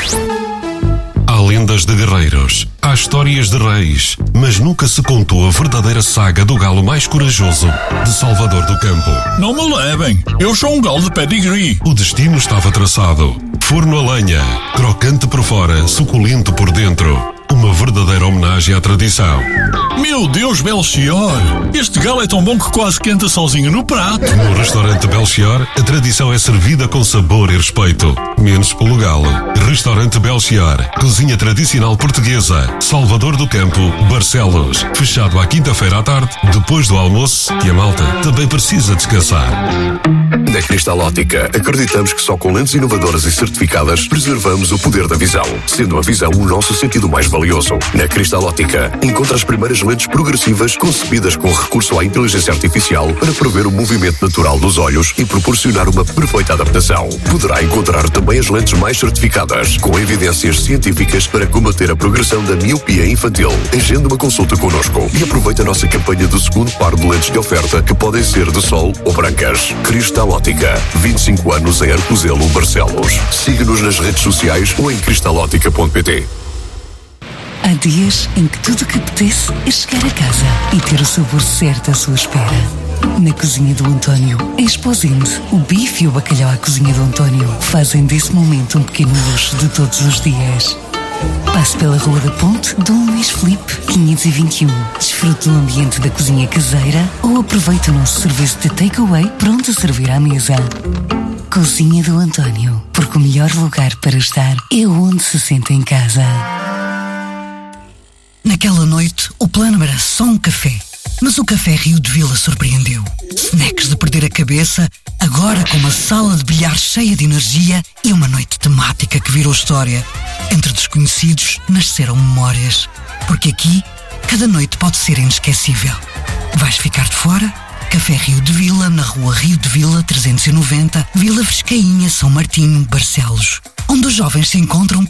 Há lendas de guerreiros, há histórias de reis, mas nunca se contou a verdadeira saga do galo mais corajoso de Salvador do Campo. Não me levem, eu sou um galo de pedigree. O destino estava traçado. Forno a lenha, crocante por fora, suculento por dentro. Uma verdadeira homenagem à tradição. Meu Deus, Belchior! Este galo é tão bom que quase canta sozinho no prato. No restaurante Belchior, a tradição é servida com sabor e respeito. Menos pelo galo. Restaurante Belchior, cozinha tradicional portuguesa, Salvador do Campo, Barcelos. Fechado à quinta-feira à tarde, depois do almoço, que a malta também precisa descansar. Na Cristal Óptica, acreditamos que só com lentes inovadoras e certificadas preservamos o poder da visão, sendo a visão o nosso sentido mais valioso. Na Cristal Óptica, encontra as primeiras lentes progressivas concebidas com recurso à inteligência artificial para prever o movimento natural dos olhos e proporcionar uma perfeita adaptação. Poderá encontrar também as lentes mais certificadas, com evidências científicas para combater a progressão da miopia infantil. Agende uma consulta connosco e aproveite a nossa campanha do segundo par de lentes de oferta, que podem ser de sol ou brancas. Cristal Óptica, 25 anos em Arcozelo, Barcelos. Siga-nos nas redes sociais ou em cristalóptica.pt. Há dias em que tudo o que apetece é chegar a casa e ter o sabor certo à sua espera. Na cozinha do António, é Exposente. O bife e o bacalhau à cozinha do António fazem desse momento um pequeno luxo de todos os dias. Passe pela Rua da Ponte, Dom Luís Filipe, 521. Desfrute do ambiente da cozinha caseira ou aproveite o nosso serviço de takeaway pronto a servir à mesa. Cozinha do António, porque o melhor lugar para estar é onde se sente em casa. Naquela noite, o plano era só um café. Mas o Café Rio de Vila surpreendeu. Snacks de perder a cabeça, agora com uma sala de bilhar cheia de energia e uma noite temática que virou história. Entre desconhecidos, nasceram memórias. Porque aqui, cada noite pode ser inesquecível. Vais ficar de fora? Café Rio de Vila, na Rua Rio de Vila 390, Vila Frescainha, São Martinho, Barcelos. Onde os jovens se encontram